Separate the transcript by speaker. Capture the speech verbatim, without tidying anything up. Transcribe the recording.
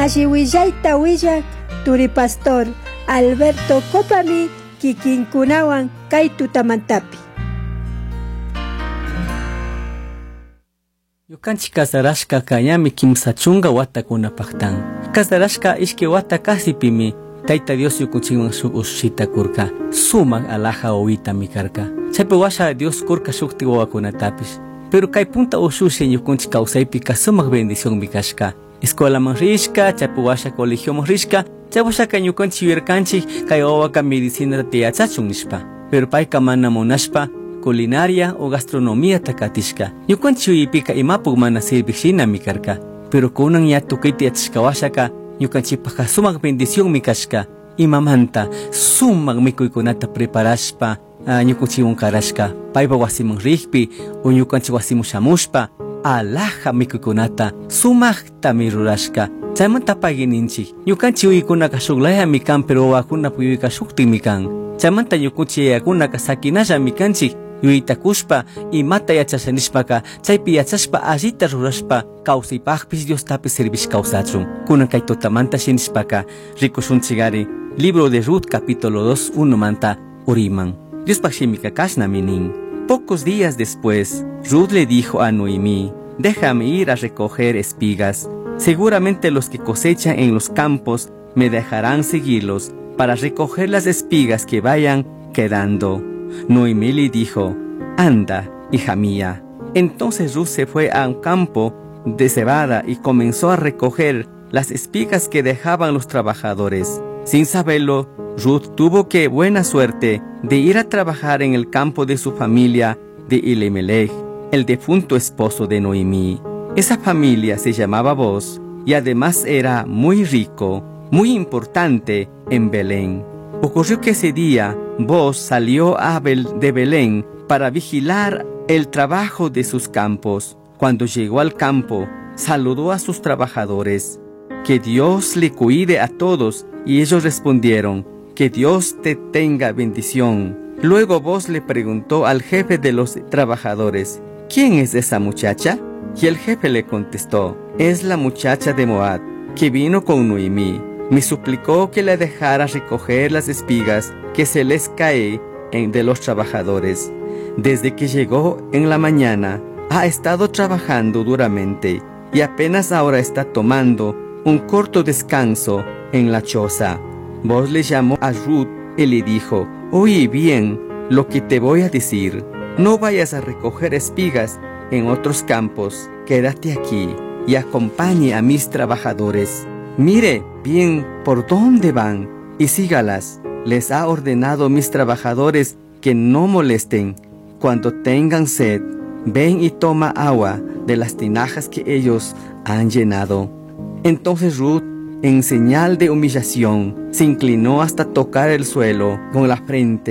Speaker 1: Ashiwillaita willak Turi Pastor Alberto Copami kikinkunawan kay tutamantapi.
Speaker 2: Yukanchik kasarashka kayami kimsa chunga watakunapaktan. Kasarashka ishki wata kasipimi Tayta Dios yukunchikwan shuk ushita kurka. Sumak alaja owitami karka. Chaypi washa Dios kurka shukti wawakunatapish. Pero kay punta ushushin yukunchik kawsaypi sumak bendición mi kashka. Escuela man rishka, chaypi washa colegio man rishka, chay washa kay yukunchik wirkanchik kay wawaka medicina tiyachachun nishpa. Pero payka mana munashpa culinaria o gastronomía takatishka. Yukanchik yuyipika imapuk mana sirvishina mi karka. Pero kunan ya tukiti atishka washaka yukanchikpaka sumak bendición mi kashka. Imamanta sumak mikuykunata preparashpa uh, ñukunchikwan karashka. Paypa wasiman rikpi o ñukanchik wasiman shamushpa alaja mikuykunata sumakta mirurashka. Chaymanta pagininchik ñukanchik uykunaka shuklayami kan pero wawakunapa yuyka shuktimi kan. Chaymanta ñukunchik yayakunaka sakinallami kanchik yuyitakushpa imata yachashanishpaka chaypi yachashpa allita rurashpa kawsaypakpish Diostapi servish kawsachun. Kunan kay tutamanta shinishpaka rikushunchikari libro de Ruth capítulo dos uno manta uriman. Diospak shimika kashnami nin. Pocos días después Ruth le dijo a Noemí: déjame ir a recoger espigas. Seguramente los que cosechan en los campos me dejarán seguirlos para recoger las espigas que vayan quedando. Noemí le dijo: anda, hija mía. Entonces Ruth se fue a un campo de cebada y comenzó a recoger las espigas que dejaban los trabajadores. Sin saberlo, Ruth tuvo que buena suerte de ir a trabajar en el campo de su familia de Elimelech, el defunto esposo de Noemí. Esa familia se llamaba Boz y además era muy rico, muy importante en Belén. Ocurrió que ese día Boz salió a Bel de Belén para vigilar el trabajo de sus campos. Cuando llegó al campo, saludó a sus trabajadores. Que Dios le cuide a todos. Y ellos respondieron: que Dios te tenga bendición. Luego Boz le preguntó al jefe de los trabajadores: ¿quién es esa muchacha? Y el jefe le contestó: es la muchacha de Moab, que vino con Noemí. Me suplicó que le dejara recoger las espigas que se les cae en de los trabajadores. Desde que llegó en la mañana, ha estado trabajando duramente y apenas ahora está tomando un corto descanso en la choza. Boz le llamó a Ruth y le dijo: oye bien lo que te voy a decir. No vayas a recoger espigas en otros campos. Quédate aquí y acompañe a mis trabajadores. Mire bien por dónde van y sígalas. Les ha ordenado mis trabajadores que no molesten. Cuando tengan sed, ven y toma agua de las tinajas que ellos han llenado. Entonces Ruth, en señal de humillación, se inclinó hasta tocar el suelo con la frente